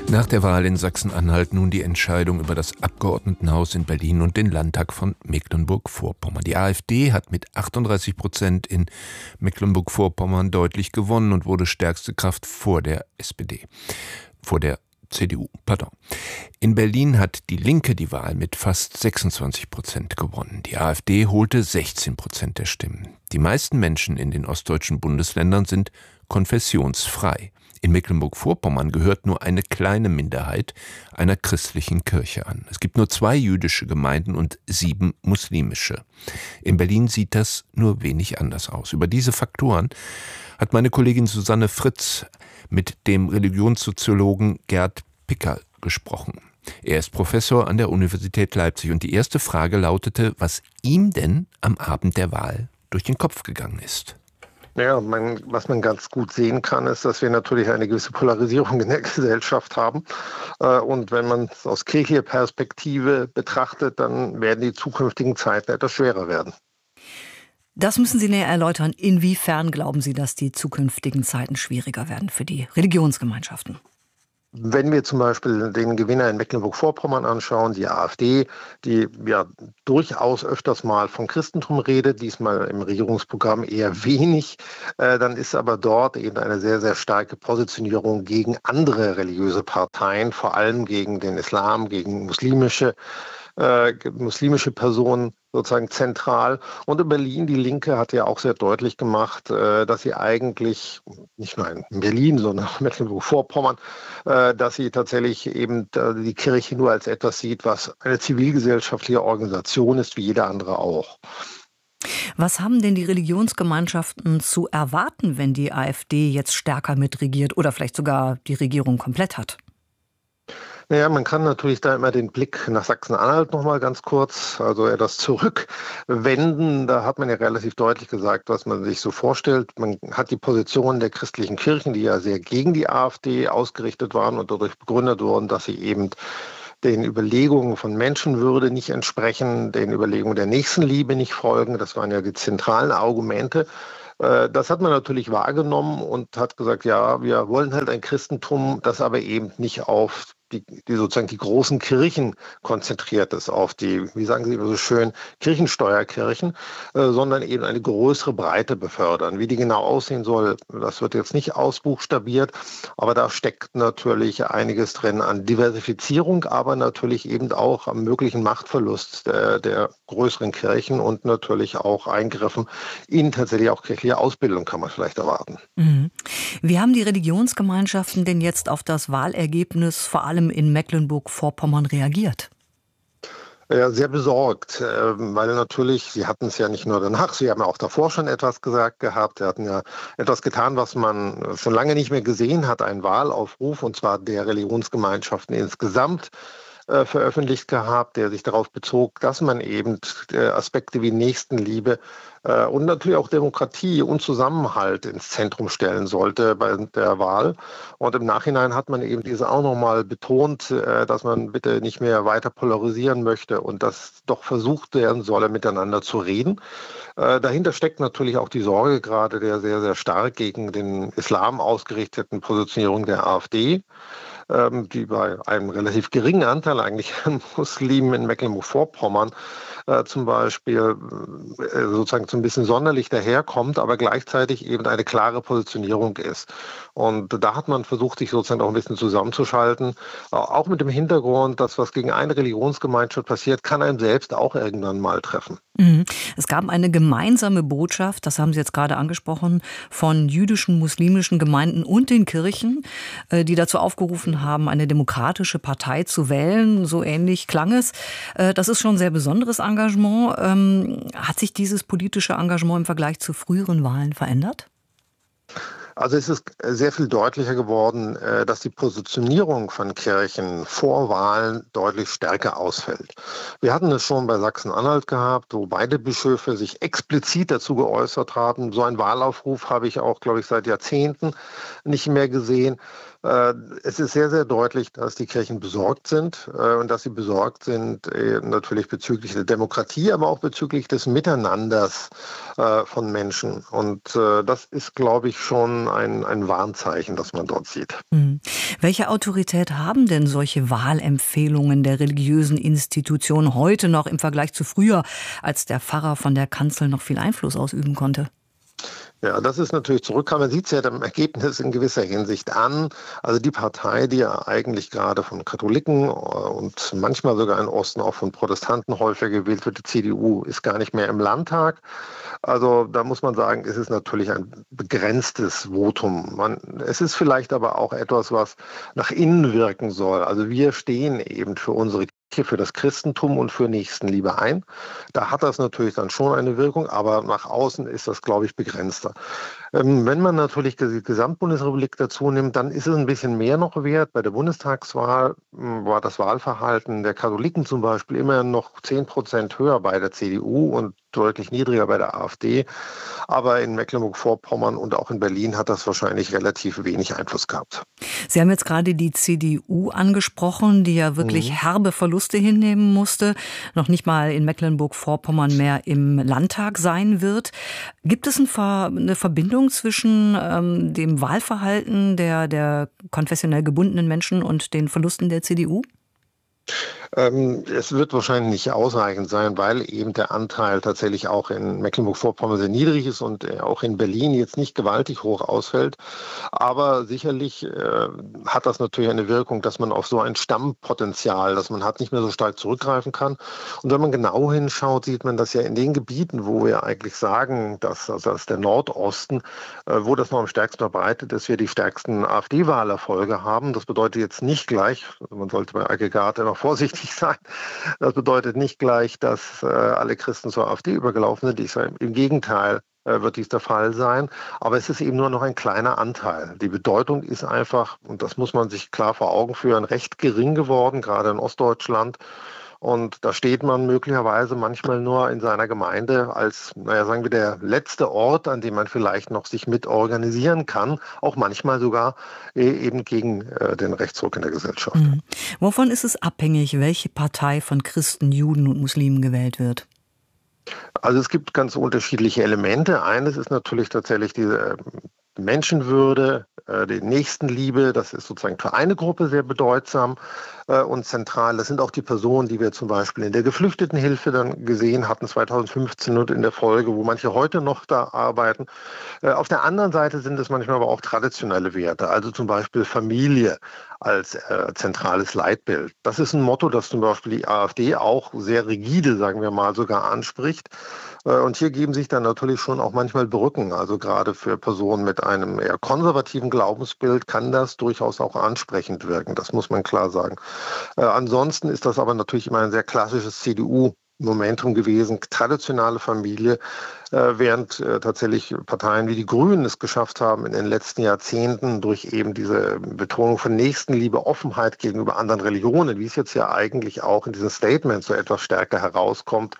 Nach der Wahl in Sachsen-Anhalt nun die Entscheidung über das Abgeordnetenhaus in Berlin und den Landtag von Mecklenburg-Vorpommern. Die AfD hat mit 38% in Mecklenburg-Vorpommern deutlich gewonnen und wurde stärkste Kraft vor der CDU. In Berlin hat die Linke die Wahl mit fast 26% gewonnen. Die AfD holte 16% der Stimmen. Die meisten Menschen in den ostdeutschen Bundesländern sind konfessionsfrei. In Mecklenburg-Vorpommern gehört nur eine kleine Minderheit einer christlichen Kirche an. Es gibt nur 2 jüdische Gemeinden und 7 muslimische. In Berlin sieht das nur wenig anders aus. Über diese Faktoren hat meine Kollegin Susanne Fritz mit dem Religionssoziologen Gerd Pickerl gesprochen. Er ist Professor an der Universität Leipzig und die erste Frage lautete, was ihm denn am Abend der Wahl durch den Kopf gegangen ist. Ja, was man ganz gut sehen kann, ist, dass wir natürlich eine gewisse Polarisierung in der Gesellschaft haben. Und wenn man es aus kirchlicher Perspektive betrachtet, dann werden die zukünftigen Zeiten etwas schwerer werden. Das müssen Sie näher erläutern. Inwiefern glauben Sie, dass die zukünftigen Zeiten schwieriger werden für die Religionsgemeinschaften? Wenn wir zum Beispiel den Gewinner in Mecklenburg-Vorpommern anschauen, die AfD, die ja durchaus öfters mal von Christentum redet, diesmal im Regierungsprogramm eher wenig, dann ist aber dort eben eine sehr, sehr starke Positionierung gegen andere religiöse Parteien, vor allem gegen den Islam, gegen muslimische Personen sozusagen zentral. Und in Berlin, die Linke hat ja auch sehr deutlich gemacht, dass sie eigentlich, nicht nur in Berlin, sondern auch in Mecklenburg-Vorpommern, dass sie tatsächlich eben die Kirche nur als etwas sieht, was eine zivilgesellschaftliche Organisation ist, wie jeder andere auch. Was haben denn die Religionsgemeinschaften zu erwarten, wenn die AfD jetzt stärker mitregiert oder vielleicht sogar die Regierung komplett hat? Naja, man kann natürlich da immer den Blick nach Sachsen-Anhalt nochmal ganz kurz, also etwas zurückwenden. Da hat man ja relativ deutlich gesagt, was man sich so vorstellt. Man hat die Position der christlichen Kirchen, die ja sehr gegen die AfD ausgerichtet waren und dadurch begründet wurden, dass sie eben den Überlegungen von Menschenwürde nicht entsprechen, den Überlegungen der Nächstenliebe nicht folgen. Das waren ja die zentralen Argumente. Das hat man natürlich wahrgenommen und hat gesagt, ja, wir wollen halt ein Christentum, das aber eben nicht auf die sozusagen die großen Kirchen konzentriert ist, auf die, wie sagen Sie immer so schön, Kirchensteuerkirchen, sondern eben eine größere Breite befördern. Wie die genau aussehen soll, das wird jetzt nicht ausbuchstabiert, aber da steckt natürlich einiges drin an Diversifizierung, aber natürlich eben auch am möglichen Machtverlust der größeren Kirchen und natürlich auch Eingriffen in tatsächlich auch kirchliche Ausbildung kann man vielleicht erwarten. Mhm. Wie haben die Religionsgemeinschaften denn jetzt auf das Wahlergebnis vor allem in Mecklenburg-Vorpommern reagiert? Ja, sehr besorgt, weil natürlich, Sie hatten es ja nicht nur danach, Sie haben ja auch davor schon etwas gesagt gehabt, Sie hatten ja etwas getan, was man schon lange nicht mehr gesehen hat, einen Wahlaufruf, und zwar der Religionsgemeinschaften insgesamt veröffentlicht gehabt, der sich darauf bezog, dass man eben Aspekte wie Nächstenliebe und natürlich auch Demokratie und Zusammenhalt ins Zentrum stellen sollte bei der Wahl. Und im Nachhinein hat man eben diese auch nochmal betont, dass man bitte nicht mehr weiter polarisieren möchte und dass doch versucht werden solle, miteinander zu reden. Dahinter steckt natürlich auch die Sorge gerade der sehr, sehr stark gegen den Islam ausgerichteten Positionierung der AfD, die bei einem relativ geringen Anteil eigentlich an Muslimen in Mecklenburg-Vorpommern zum Beispiel sozusagen so ein bisschen sonderlich daherkommt, aber gleichzeitig eben eine klare Positionierung ist. Und da hat man versucht, sich sozusagen auch ein bisschen zusammenzuschalten, auch mit dem Hintergrund, dass was gegen eine Religionsgemeinschaft passiert, kann einem selbst auch irgendwann mal treffen. Es gab eine gemeinsame Botschaft, das haben Sie jetzt gerade angesprochen, von jüdischen, muslimischen Gemeinden und den Kirchen, die dazu aufgerufen haben, eine demokratische Partei zu wählen. So ähnlich klang es. Das ist schon ein sehr besonderes Engagement. Hat sich dieses politische Engagement im Vergleich zu früheren Wahlen verändert? Also es ist sehr viel deutlicher geworden, dass die Positionierung von Kirchen vor Wahlen deutlich stärker ausfällt. Wir hatten es schon bei Sachsen-Anhalt gehabt, wo beide Bischöfe sich explizit dazu geäußert haben. So einen Wahlaufruf habe ich auch, glaube ich, seit Jahrzehnten nicht mehr gesehen. Es ist sehr, sehr deutlich, dass die Kirchen besorgt sind und dass sie besorgt sind natürlich bezüglich der Demokratie, aber auch bezüglich des Miteinanders von Menschen. Und das ist, glaube ich, schon schon ein Warnzeichen, das man dort sieht. Welche Autorität haben denn solche Wahlempfehlungen der religiösen Institutionen heute noch im Vergleich zu früher, als der Pfarrer von der Kanzel noch viel Einfluss ausüben konnte? Ja, das ist natürlich zurückkam. Man sieht es ja dem Ergebnis in gewisser Hinsicht an. Also die Partei, die ja eigentlich gerade von Katholiken und manchmal sogar im Osten auch von Protestanten häufig gewählt wird, die CDU, ist gar nicht mehr im Landtag. Also da muss man sagen, es ist natürlich ein begrenztes Votum. Es ist vielleicht aber auch etwas, was nach innen wirken soll. Also wir stehen eben für unsere Kirche, für das Christentum und für Nächstenliebe ein. Da hat das natürlich dann schon eine Wirkung, aber nach außen ist das, glaube ich, begrenzter. Wenn man natürlich die Gesamtbundesrepublik dazu nimmt, dann ist es ein bisschen mehr noch wert. Bei der Bundestagswahl war das Wahlverhalten der Katholiken zum Beispiel immer noch 10% höher bei der CDU und deutlich niedriger bei der AfD. Aber in Mecklenburg-Vorpommern und auch in Berlin hat das wahrscheinlich relativ wenig Einfluss gehabt. Sie haben jetzt gerade die CDU angesprochen, die ja wirklich herbe Verluste hinnehmen musste, noch nicht mal in Mecklenburg-Vorpommern mehr im Landtag sein wird. Gibt es eine Verbindung zwischen dem Wahlverhalten der konfessionell gebundenen Menschen und den Verlusten der CDU? Es wird wahrscheinlich nicht ausreichend sein, weil eben der Anteil tatsächlich auch in Mecklenburg-Vorpommern sehr niedrig ist und auch in Berlin jetzt nicht gewaltig hoch ausfällt. Aber sicherlich hat das natürlich eine Wirkung, dass man auf so ein Stammpotenzial, das man hat, nicht mehr so stark zurückgreifen kann. Und wenn man genau hinschaut, sieht man das ja in den Gebieten, wo wir eigentlich sagen, dass der Nordosten, wo das noch am stärksten verbreitet ist, wir die stärksten AfD-Wahlerfolge haben. Das bedeutet jetzt nicht gleich, man sollte bei Aggregate noch vorsichtig sein. Das bedeutet nicht gleich, dass alle Christen zur AfD übergelaufen sind. Ich sage, im Gegenteil wird dies der Fall sein. Aber es ist eben nur noch ein kleiner Anteil. Die Bedeutung ist einfach, und das muss man sich klar vor Augen führen, recht gering geworden, gerade in Ostdeutschland. Und da steht man möglicherweise manchmal nur in seiner Gemeinde als, sagen wir, der letzte Ort, an dem man vielleicht noch sich mit organisieren kann, auch manchmal sogar eben gegen den Rechtsruck in der Gesellschaft. Wovon ist es abhängig, welche Partei von Christen, Juden und Muslimen gewählt wird? Also es gibt ganz unterschiedliche Elemente. Eines ist natürlich tatsächlich diese Menschenwürde, die Nächstenliebe. Das ist sozusagen für eine Gruppe sehr bedeutsam und zentral. Das sind auch die Personen, die wir zum Beispiel in der Geflüchtetenhilfe dann gesehen hatten 2015 und in der Folge, wo manche heute noch da arbeiten. Auf der anderen Seite sind es manchmal aber auch traditionelle Werte, also zum Beispiel Familie als zentrales Leitbild. Das ist ein Motto, das zum Beispiel die AfD auch sehr rigide, sagen wir mal, sogar anspricht. Und hier geben sich dann natürlich schon auch manchmal Brücken. Also gerade für Personen mit einem eher konservativen Glaubensbild kann das durchaus auch ansprechend wirken. Das muss man klar sagen. Ansonsten ist das aber natürlich immer ein sehr klassisches CDU-Momentum gewesen, traditionelle Familie, während tatsächlich Parteien wie die Grünen es geschafft haben, in den letzten Jahrzehnten durch eben diese Betonung von Nächstenliebe, Offenheit gegenüber anderen Religionen, wie es jetzt ja eigentlich auch in diesem Statement so etwas stärker herauskommt,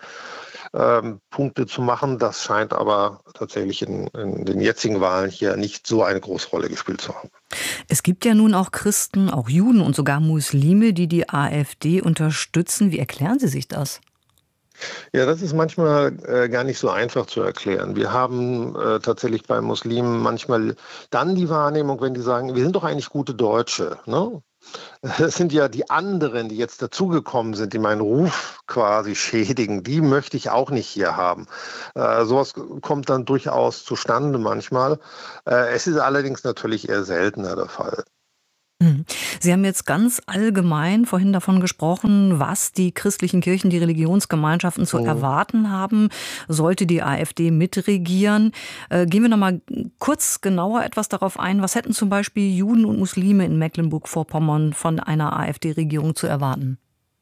Punkte zu machen. Das scheint aber tatsächlich in den jetzigen Wahlen hier nicht so eine große Rolle gespielt zu haben. Es gibt ja nun auch Christen, auch Juden und sogar Muslime, die die AfD unterstützen. Wie erklären Sie sich das? Ja, das ist manchmal gar nicht so einfach zu erklären. Wir haben tatsächlich bei Muslimen manchmal dann die Wahrnehmung, wenn die sagen, wir sind doch eigentlich gute Deutsche, ne? Das sind ja die anderen, die jetzt dazugekommen sind, die meinen Ruf quasi schädigen. Die möchte ich auch nicht hier haben. Sowas kommt dann durchaus zustande manchmal. Es ist allerdings natürlich eher seltener der Fall. Sie haben jetzt ganz allgemein vorhin davon gesprochen, was die christlichen Kirchen, die Religionsgemeinschaften zu erwarten haben, sollte die AfD mitregieren. Gehen wir noch mal kurz genauer etwas darauf ein. Was hätten zum Beispiel Juden und Muslime in Mecklenburg-Vorpommern von einer AfD-Regierung zu erwarten?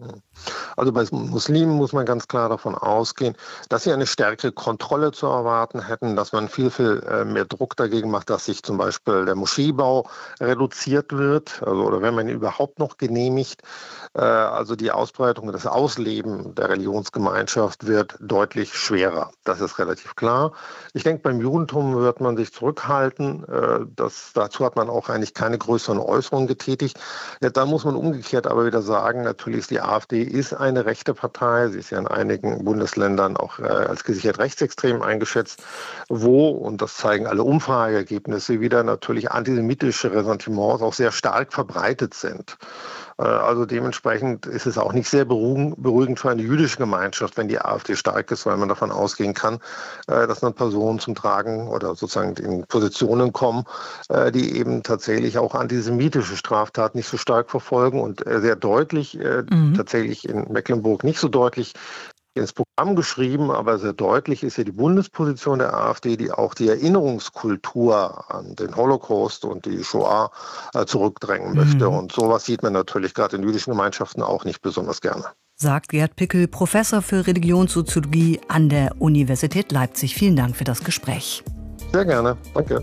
Also bei Muslimen muss man ganz klar davon ausgehen, dass sie eine stärkere Kontrolle zu erwarten hätten, dass man viel mehr Druck dagegen macht, dass sich zum Beispiel der Moscheebau reduziert wird, also oder wenn man ihn überhaupt noch genehmigt. Also die Ausbreitung, das Ausleben der Religionsgemeinschaft wird deutlich schwerer. Das ist relativ klar. Ich denke, beim Judentum wird man sich zurückhalten. Dazu hat man auch eigentlich keine größeren Äußerungen getätigt. Ja, da muss man umgekehrt aber wieder sagen, natürlich ist die AfD ist eine rechte Partei. Sie ist ja in einigen Bundesländern auch als gesichert rechtsextrem eingeschätzt, und das zeigen alle Umfrageergebnisse wieder, natürlich antisemitische Ressentiments auch sehr stark verbreitet sind. Also dementsprechend ist es auch nicht sehr beruhigend für eine jüdische Gemeinschaft, wenn die AfD stark ist, weil man davon ausgehen kann, dass dann Personen zum Tragen oder sozusagen in Positionen kommen, die eben tatsächlich auch antisemitische Straftaten nicht so stark verfolgen und sehr deutlich, tatsächlich in Mecklenburg nicht so deutlich ins Programm geschrieben, aber sehr deutlich ist ja die Bundesposition der AfD, die auch die Erinnerungskultur an den Holocaust und die Shoah zurückdrängen möchte. Und sowas sieht man natürlich gerade in jüdischen Gemeinschaften auch nicht besonders gerne. Sagt Gerd Pickel, Professor für Religionssoziologie an der Universität Leipzig. Vielen Dank für das Gespräch. Sehr gerne. Danke.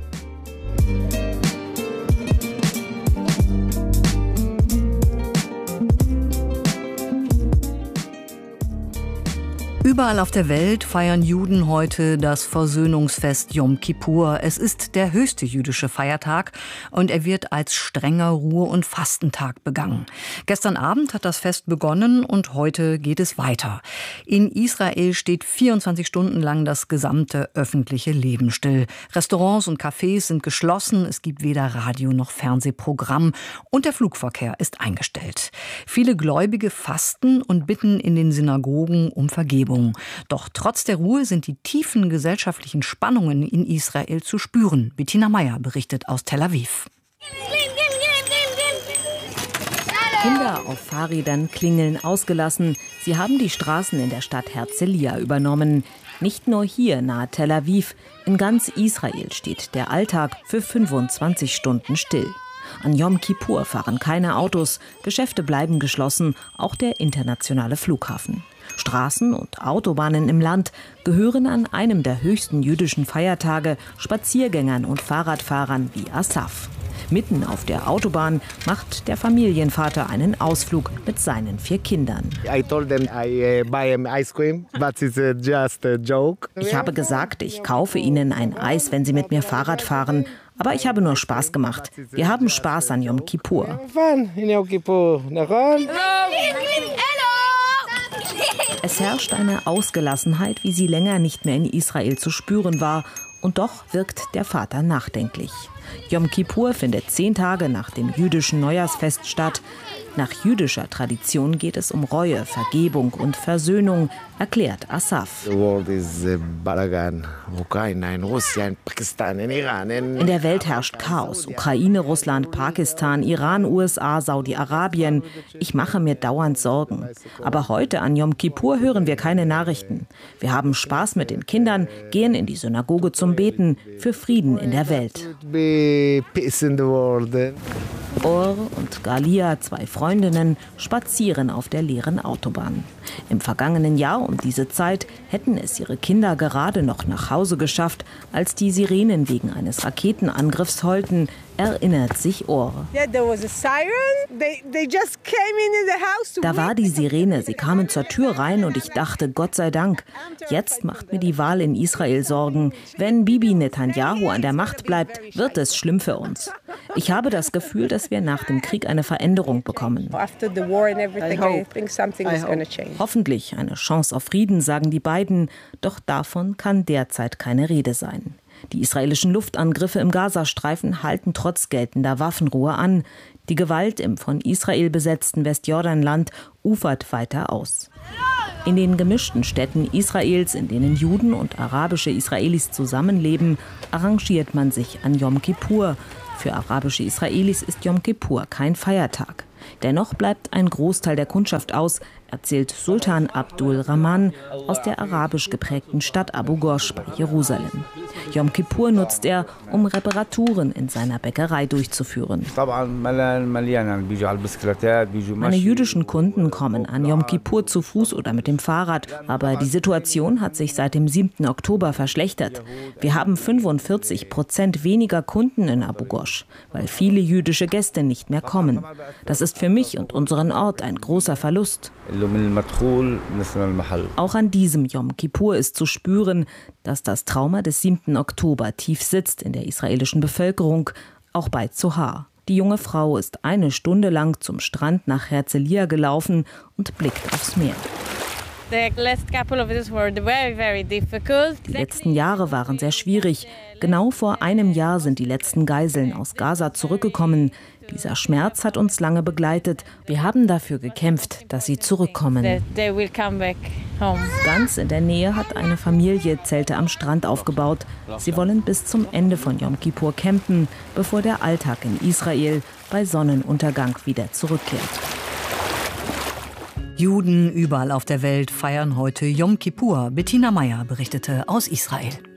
Überall auf der Welt feiern Juden heute das Versöhnungsfest Jom Kippur. Es ist der höchste jüdische Feiertag und er wird als strenger Ruhe- und Fastentag begangen. Gestern Abend hat das Fest begonnen und heute geht es weiter. In Israel steht 24 Stunden lang das gesamte öffentliche Leben still. Restaurants und Cafés sind geschlossen, es gibt weder Radio noch Fernsehprogramm und der Flugverkehr ist eingestellt. Viele Gläubige fasten und bitten in den Synagogen um Vergebung. Doch trotz der Ruhe sind die tiefen gesellschaftlichen Spannungen in Israel zu spüren. Bettina Meyer berichtet aus Tel Aviv. Kinder auf Fahrrädern klingeln ausgelassen. Sie haben die Straßen in der Stadt Herzliya übernommen. Nicht nur hier nahe Tel Aviv, in ganz Israel steht der Alltag für 25 Stunden still. An Jom Kippur fahren keine Autos, Geschäfte bleiben geschlossen, auch der internationale Flughafen. Straßen und Autobahnen im Land gehören an einem der höchsten jüdischen Feiertage Spaziergängern und Fahrradfahrern wie Asaf. Mitten auf der Autobahn macht der Familienvater einen Ausflug mit seinen 4 Kindern. Ich habe gesagt, ich kaufe ihnen ein Eis, wenn sie mit mir Fahrrad fahren. Aber ich habe nur Spaß gemacht. Wir haben Spaß an Jom Kippur. Es herrscht eine Ausgelassenheit, wie sie länger nicht mehr in Israel zu spüren war. Und doch wirkt der Vater nachdenklich. Jom Kippur findet 10 Tage nach dem jüdischen Neujahrsfest statt. Nach jüdischer Tradition geht es um Reue, Vergebung und Versöhnung, erklärt Asaf. In der Welt herrscht Chaos. Ukraine, Russland, Pakistan, Iran, USA, Saudi-Arabien. Ich mache mir dauernd Sorgen. Aber heute an Jom Kippur hören wir keine Nachrichten. Wir haben Spaß mit den Kindern, gehen in die Synagoge zum Beten für Frieden in der Welt. Or und Galia, 2 Freundinnen, spazieren auf der leeren Autobahn. Im vergangenen Jahr um diese Zeit hätten es ihre Kinder gerade noch nach Hause geschafft, als die Sirenen wegen eines Raketenangriffs heulten, erinnert sich Or. Da war die Sirene, sie kamen zur Tür rein und ich dachte, Gott sei Dank. Jetzt macht mir die Wahl in Israel Sorgen. Wenn Bibi Netanyahu an der Macht bleibt, wird es schlimm für uns. Ich habe das Gefühl, dass wir nach dem Krieg eine Veränderung bekommen. Hoffentlich eine Chance auf Frieden, sagen die beiden, doch davon kann derzeit keine Rede sein. Die israelischen Luftangriffe im Gazastreifen halten trotz geltender Waffenruhe an. Die Gewalt im von Israel besetzten Westjordanland ufert weiter aus. In den gemischten Städten Israels, in denen Juden und arabische Israelis zusammenleben, arrangiert man sich an Jom Kippur. Für arabische Israelis ist Jom Kippur kein Feiertag. Dennoch bleibt ein Großteil der Kundschaft aus, erzählt Sultan Abdul Rahman aus der arabisch geprägten Stadt Abu Ghosh bei Jerusalem. Jom Kippur nutzt er, um Reparaturen in seiner Bäckerei durchzuführen. Meine jüdischen Kunden kommen an Jom Kippur zu Fuß oder mit dem Fahrrad, aber die Situation hat sich seit dem 7. Oktober verschlechtert. Wir haben 45% weniger Kunden in Abu Ghosh, weil viele jüdische Gäste nicht mehr kommen. Das ist für mich und unseren Ort ein großer Verlust. Auch an diesem Jom Kippur ist zu spüren, dass das Trauma des 7. Oktober tief sitzt in der israelischen Bevölkerung, auch bei Zohar. Die junge Frau ist 1 Stunde lang zum Strand nach Herzliya gelaufen und blickt aufs Meer. Die letzten Jahre waren sehr schwierig. Genau vor einem Jahr sind die letzten Geiseln aus Gaza zurückgekommen. Dieser Schmerz hat uns lange begleitet. Wir haben dafür gekämpft, dass sie zurückkommen. Ganz in der Nähe hat eine Familie Zelte am Strand aufgebaut. Sie wollen bis zum Ende von Yom Kippur campen, bevor der Alltag in Israel bei Sonnenuntergang wieder zurückkehrt. Juden überall auf der Welt feiern heute Yom Kippur. Bettina Meyer berichtete aus Israel.